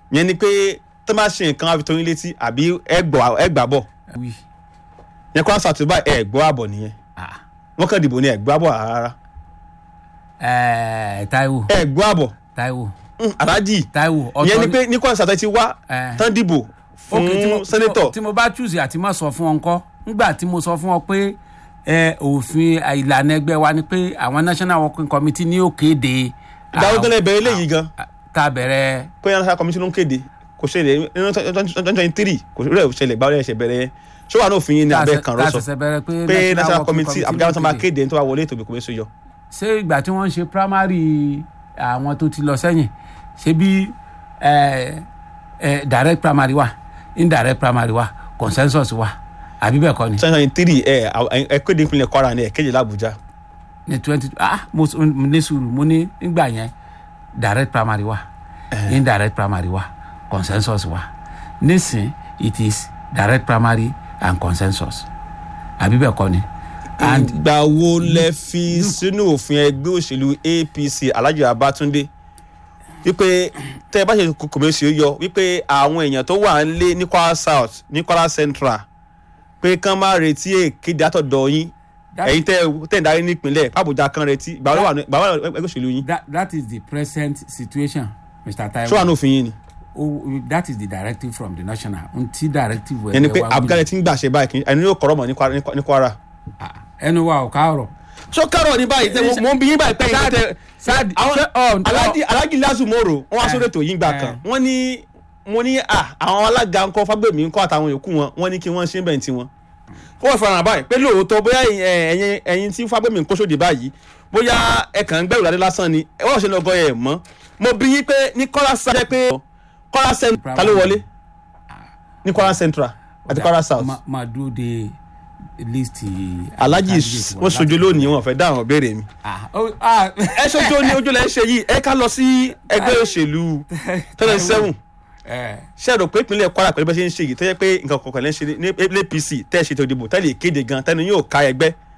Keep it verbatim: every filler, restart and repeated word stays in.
yẹn ni pé tó máa ṣe nǹkan àfi tóyin létí àbí ẹgbà bọ̀ yẹn Kwara South báyìí ẹ gbọ́ àbọ̀ nìyẹn wọ́n kàn dìbò ní ẹ gbọ́ àbọ̀ rárá. ẹẹ Táíwò ẹ gbọ́ àbọ̀ Táíwò Alhaji Táíwò yẹn ni pé ní Kwara South ti wá tán dìbò fún sẹ́nétọ̀. tí mo bá choose àti má sọ fún ọ ńkọ́ nígbà tí mo sọ fún ọ pé òfin ìlànà ẹgbẹ́ wa ni pé àwọn National Working Committee ní ó kéde. dáwọ́gẹ́lẹ́ bẹ̀rẹ̀ léyìí gan. ká bẹ̀rẹ̀. pé National Committee ló ń kéde kò ṣẹlẹ̀ ní twenty twenty three kò rẹ̀ ṣẹlẹ̀ gbáwọ́ ẹ̀ṣẹ̀ bẹ̀rẹ̀ yẹn ṣé wà ní òfin yín ní abẹ́ kan rọ́ṣọ pé National Committee àbújá tó máa kéde tó bá wọlé ètò ìbíkú mẹ́sọ yọ. ṣé ìgbà tí wọ́n ń ṣe primary àwọn tó ti lọ sẹ́yìn ṣé bí direct primary wà indirect primary wà consensus wà àbí bẹ́ẹ̀ kọ́ ni. twenty twenty three ẹ ẹ kéde ìpínlẹ̀ Kwara ní ẹ kéde l'Abuja. ní twenty ah mo ní sùúrù mo ní nígbà yẹn direct primary wà indirect primary wà consensus wà nísìn it is direct primary and consensus àbí bẹ́ẹ̀ kọ́ ni. ìgbà wo lẹ fi sínú òfin ẹgbẹ́ òṣèlú A P C Alhaji Babatunde wípé tẹ́ ẹ bá ṣe kòmẹ́sì yọ wípé àwọn èèyàn tó wà ń lé ní Kwara South ní Kwara Central pé kán máa retí èkéde àtọ̀dọ̀ yín ẹ̀yin tẹ́ tẹ́ ń darí nípìnlẹ̀ Àbújá kan retí ìgbà wo wà ẹgbẹ́ òṣèlú yín. that is the present situation Mister Taiwo. ṣé wà ní òfin yín ni. oh that is the directive from the national until directive wẹ̀. ẹni pé Àbújá ti ń gbàṣẹ báyìí ẹni yóò kọ̀rọ̀ mọ̀ ní Kwara. ẹnu wa ò ká ọ̀rọ̀. so kárọ̀ ní báyìí tẹ mo ń bí yín báyìí pé tẹ àwọn Alhaji Lasu Moro wọn wá sórí ètò yín gbà kan wọ́n ní mo ní àwọn alága ńkọ́ Fágbèmí ńkọ́ àtàwọn yòókù wọn wọ́n ní kí wọ́n ṣe bẹ́ẹ̀ tí wọn. wọ́n fara báyìí pé lóòótọ́ bóyá ẹ̀yin ẹ̀yin tí Fágbèmí ńkọ́ sóde báyìí bóyá ẹ kàn ń gbẹ̀rù ládé lásán ni ẹ wọ́n ṣe lọ́gọ́ ẹ̀ mọ́ mo bí yín pé ní Kwara South pé Kwara Central ta ló wọlé ní Kwara Central àti Kwara South. máa dúró de list. Alhaji wọn sojú lónìí wọn fẹ́ dá àwọn béèrè mi. ẹ sojú ní ojú lẹ ṣe yìí ẹ ká lọ sí ẹgbẹ́ òṣèlú twenty seven ṣe rò pé ìpínlẹ̀ Kwara pẹ̀lú bẹ́ẹ̀ ṣe ń ṣe yìí tó yẹ pé nǹkan kọ̀ọ̀kan lẹ́ ń ṣe ní A P C tẹ́ ẹ ṣètò ìdìbò tẹ́lẹ̀ kéde gan tẹ́nu yóò ká ẹgbẹ́